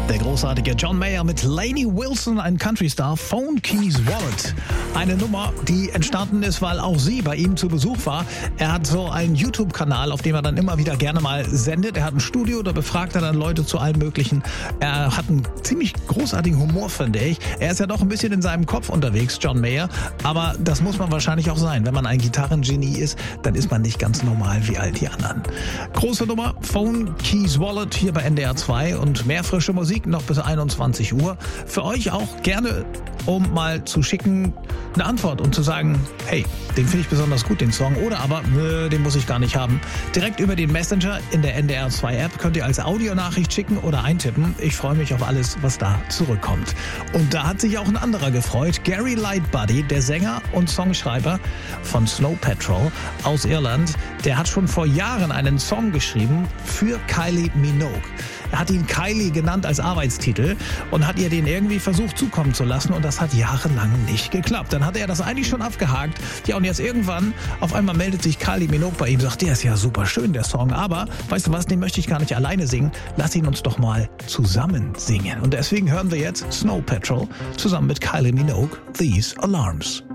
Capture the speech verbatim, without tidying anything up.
Der großartige John Mayer mit Lainey Wilson, ein Country-Star, Phone Keys Wallet. Eine Nummer, die entstanden ist, weil auch sie bei ihm zu Besuch war. Er hat so einen YouTube-Kanal, auf dem er dann immer wieder gerne mal sendet. Er hat ein Studio, da befragt er dann Leute zu allem Möglichen. Er hat einen ziemlich großartigen Humor, finde ich. Er ist ja doch ein bisschen in seinem Kopf unterwegs, John Mayer. Aber das muss man wahrscheinlich auch sein. Wenn man ein Gitarrengenie ist, dann ist man nicht ganz normal wie all die anderen. Große Nummer, Phone Keys Wallet hier bei N D R zwei und mehr frische Musik noch bis einundzwanzig Uhr. Für euch auch gerne, um mal zu schicken, eine Antwort und zu sagen, hey, den finde ich besonders gut, den Song, oder aber, äh, den muss ich gar nicht haben. Direkt über den Messenger in der N D R zwei App könnt ihr als Audionachricht schicken oder eintippen. Ich freue mich auf alles, was da zurückkommt. Und da hat sich auch ein anderer gefreut, Gary Lightbody, der Sänger und Songschreiber von Snow Patrol aus Irland. Der hat schon vor Jahren einen Song geschrieben für Kylie Minogue. Er hat ihn Kylie genannt als Arbeitstitel und hat ihr den irgendwie versucht zukommen zu lassen, und das hat jahrelang nicht geklappt. Dann hatte er das eigentlich schon abgehakt. Ja, und jetzt irgendwann, auf einmal meldet sich Kylie Minogue bei ihm, sagt, der ist ja super schön, der Song, aber weißt du was, den möchte ich gar nicht alleine singen. Lass ihn uns doch mal zusammen singen. Und deswegen hören wir jetzt Snow Patrol zusammen mit Kylie Minogue, These Alarms.